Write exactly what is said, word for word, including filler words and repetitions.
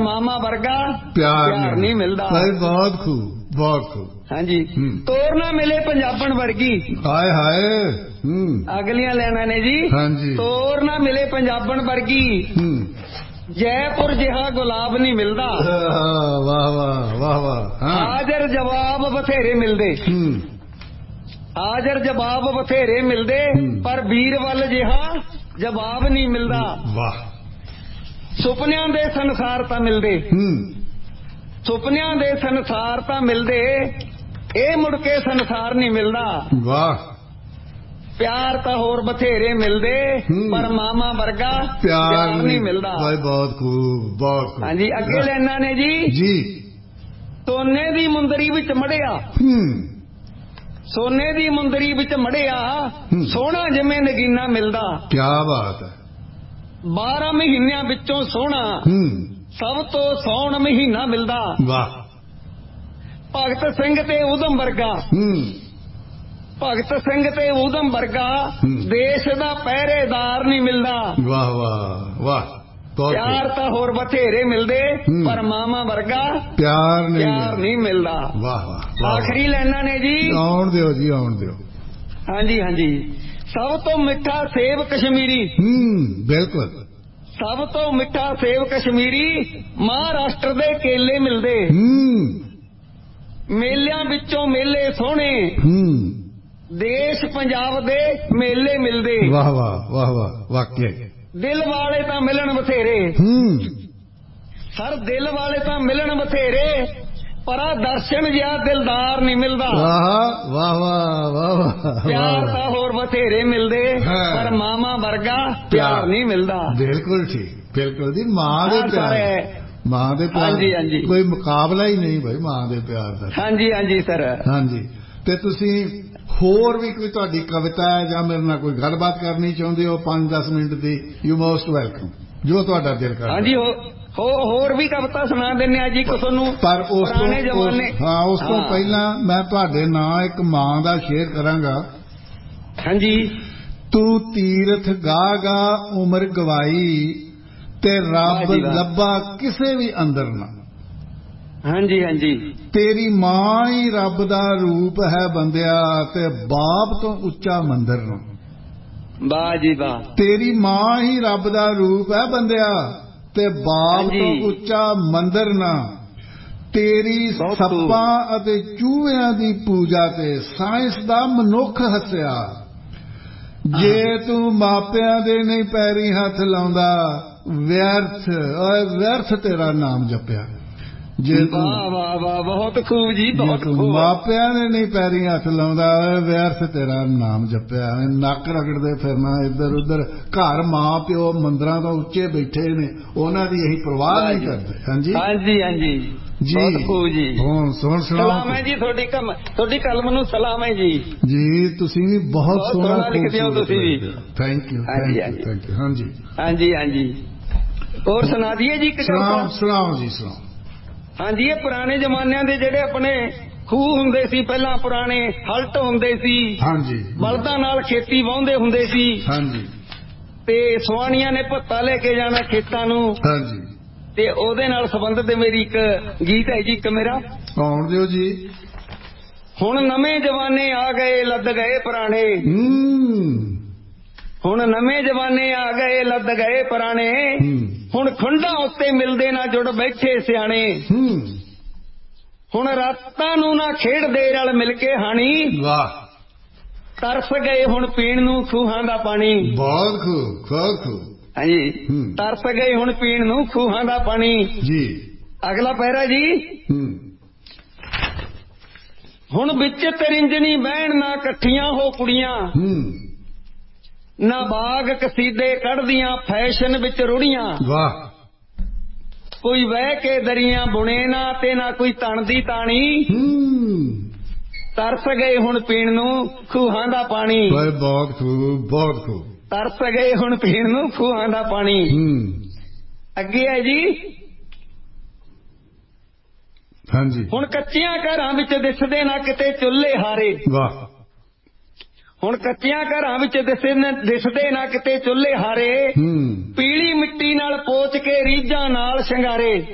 मामा वर्गा प्यार प्यार नहीं मिलता। बहुत खूब, बहुत खूब। हाँ जी। तोर ना मिले पंजाबन वर्गी। हाय हाय। अगलियां लेना ने जी। हाँ जी। तोर ना मिले पंजाबन वर्गी, जयपुर जिहा गुलाब नहीं मिलता। वाह वाह वाह वाह। हाजर जवाब बथेरे मिलदे, हाजर जवाब बथेरे मिलदे, पर बीरवल जिहा जवाब नहीं मिलता। वाह। सुपनियां दे संसार तां मिलदे, सुपनियां दे संसार तां मिलदे, ए मुड़के संसार नहीं मिलता। वाह। प्यार तां होर बथेरे मिलदे, पर मामा वर्गा प्यार, प्यार नहीं मिलता। भाई बहुत खूब, बहुत खूब। हाँ जी। अगे लेना ने जी। जी। सोने दी मुंदरी विच मड़िया, सोने दी मुंदरी विच मड़िया, सोहना जिवें नगीना मिलदा। क्या बात है। बारह महीनिਆਂ ਵਿੱਚੋਂ सोहना सब तो सौण महीना मिलदा। वाह। भगत सिंह ते उधम वर्गा, भगत सिंह ते उधम वर्गा, देश दा पहरेदार नहीं मिलदा। वाह वाह वाह। प्यार तां होर बथेरे मिलदे, पर मामा वर्गा प्यार नहीं प्यार नहीं मिलदा। वाह वाह। आखिरी लाइनां ने जी। आउण दिओ जी, आउण दिओ। हाँ जी हाँ जी। सब तो मिठा सेब कश्मीरी, बिल्कुल। सब तो मिठा सेब कश्मीरी, महाराष्ट्र दे केले मिलदे। मेलियां विचों मेले सोहणे, देश पंजाब दे मेले मिलदे। वाह वाह वाह वाह। वाकई दिल वाले तां मिलन बथेरे, सर दिल वाले तां मिलन बथेरे, पर आ दर्शन जिहा दिलदार नहीं मिलदा। वाह वाह वाह वाह। प्यार तां होर बथेरे मिलदे, पर मामा वर्गा प्यार नहीं मिलदा। बिल्कुल ठीक, बिल्कुल जी। मां दे प्यार, मां दे प्यार, हाँ जी हाँ जी, कोई मुकाबला ही नहीं भाई मां दे प्यार दा। हाँ जी हाँ जी सर। हाँ जी। ते तुसी होर भी कोई तुहाडी कविता है जां मेरे नाल कोई गलबात करनी चाहुंदे हो पांच दस minute the, you most welcome, जो तुहाडा दिल करदा। हाँ जी। हो हो होर भी कविता सुना दिंने आ जी तुहानू, पर उस पुराने जमाने। हाँ, उस तो पहला मैं तुहाडे नाल एक मां दा शेर करांगा। हाँ जी। तू तीरथ गा गा उम्र गवाई, ते रब लब्बा किसे भी अंदर ना। हाँ जी हाँ जी। तेरी मां ही रब दा रूप है बंदिया, ते बाप तो उच्चा मंदिर ना। वाह जी वाह। तेरी मां ही रब दा रूप है बंदिया, ते बाप तो उच्चा मंदिर ना। तेरी सप्पां अते चूहियां दी पूजा ते साइंस दा मनुख हसिया। जे तू मापियां दे नहीं पैरी हथ लाउंदा, व्यर्थ और व्यर्थ तेरा नाम जपिया। जे तू वाह वाह वाह, बहुत खूब जी, बहुत खूब। मापिया ने नहीं पैरी हथ लाउंदा, व्यर्थ तेरा नाम जपिया। नक रगड़दे फिरना इधर उधर, घर मां प्यो मंदिरां तो उच्चे बैठे ने, उन्हां दी यही परवाह नहीं करदे। हाँ जी हाँ जी हाँ जी जी, बहुत खूब जी। हुण सुण सुणाओ। सलाम है जी थोड़ी कम, थोड़ी कलम नूं सलाम है जी। जी तुसीं भी बहुत सोहना लिखदे हो तुसीं भी। Thank you thank you thank you. हाँ जी हाँ जी हाँ जी। और सुना दिए जी। सुनाओ सुनाओ जी सुनाओ। हाँ जी। ये पुराने जमानिਆਂ ਦੇ ਜਿਹੜੇ ਆਪਣੇ ਖੂਹ ਹੁੰਦੇ ਸੀ, ਪਹਿਲਾਂ ਪੁਰਾਣੇ ਹਲਟ ਹੁੰਦੇ ਸੀ। हाँ जी। ਬਲਦਾਂ ਨਾਲ ਖੇਤੀ ਵਾਹੁੰਦੇ ਹੁੰਦੇ ਸੀ। हाँ जी। ਤੇ ਸੁਆਣੀਆਂ ਨੇ ਭੱਤਾ ਲੈ ਕੇ ਜਾਣਾ ਖੇਤਾਂ ਨੂੰ। हाँ जी। ਤੇ ਉਹਦੇ ਨਾਲ ਸੰਬੰਧਿਤ ਮੇਰੀ ਇੱਕ ਗੀਤ ਹੈ ਜੀ, ਇੱਕ ਮੇਰਾ। ਆਉਣ ਦਿਓ ਜੀ। ਹੁਣ ਨਵੇਂ ਜਵਾਨੇ ਆ ਗਏ ਲੱਦ ਗਏ ਪੁਰਾਣੇ, ਹੁਣ ਨਵੇਂ ਜਵਾਨੇ ਆ ਗਏ ਲੱਦ ਗਏ ਪੁਰਾਣੇ, ਹੁਣ ਖੁੰਡਾਂ ਉੱਤੇ ਮਿਲਦੇ ਨਾ ਜੁੜ ਬੈਠੇ ਸਿਆਣੇ, ਹੁਣ ਰਾਤਾਂ ਨੂੰ ਨਾ ਖੇਡਦੇ ਰਲ ਮਿਲ ਕੇ ਹਾਣੀ। ਵਾਹ। ਤਰਸ ਗਏ ਹੁਣ ਪੀਣ ਨੂੰ ਖੂਹਾਂ ਦਾ ਪਾਣੀ। ਬਹੁਤ ਖੂਬ ਬਹੁਤ ਖੂਬ। ਹਾਂਜੀ। ਤਰਸ ਗਏ ਹੁਣ ਪੀਣ ਨੂੰ ਖੂਹਾਂ ਦਾ ਪਾਣੀ ਜੀ। ਅਗਲਾ ਪਹਿਰਾ ਜੀ। ਹੁਣ ਵਿੱਚ ਤਰਿੰਜਣੀ ਬਹਿਣ ਨਾ ਇਕੱਠੀਆਂ ਹੋ ਕੁੜੀਆਂ, ਨਾ ਬਾਗ ਕਸੀਦੇ ਕੱਢਦੀਆਂ ਫੈਸ਼ਨ ਵਿੱਚ ਰੁੜੀਆਂ। ਵਾਹ। ਕੋਈ ਵਹਿ ਕੇ ਦਰੀਆਂ ਬੁਣੇ ਨਾ, ਤੇ ਨਾ ਕੋਈ ਤਣ ਦੀ ਤਾਣੀ। ਤਰਸ ਗਏ ਹੁਣ ਪੀਣ ਨੂੰ ਖੂਹਾਂ ਦਾ ਪਾਣੀ। ਬਹੁਤ ਖੂਬ ਬਹੁਤ ਖੂਬ। ਤਰਸ ਗਏ ਹੁਣ ਪੀਣ ਨੂੰ ਖੂਹਾਂ ਦਾ ਪਾਣੀ। ਅੱਗੇ ਹੈ ਜੀ। ਹਾਂਜੀ। ਹੁਣ ਕੱਚੀਆਂ ਘਰਾਂ ਵਿੱਚ ਦਿਸਦੇ ਨਾ ਕਿਤੇ ਚੁੱਲ੍ਹੇ ਹਾਰੇ। ਵਾਹ। ਹੁਣ ਕੱਚੀਆਂ ਘਰਾਂ ਵਿੱਚ ਦਿਸਦੇ ਨਾ ਕਿਤੇ ਚੁੱਲ੍ਹੇ ਹਾਰੇ, ਪੀਲੀ ਮਿੱਟੀ ਨਾਲ ਪੋਚ ਕੇ ਰੀਝਾਂ ਨਾਲ ਸ਼ਿੰਗਾਰੇ।